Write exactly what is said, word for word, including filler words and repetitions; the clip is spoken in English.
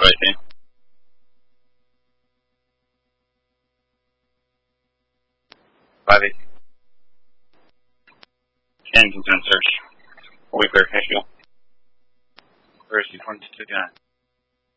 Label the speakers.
Speaker 1: eighteen. five eighteen. Kensington search. We clear Cashville. Where is he? twenty-two fifty-nine.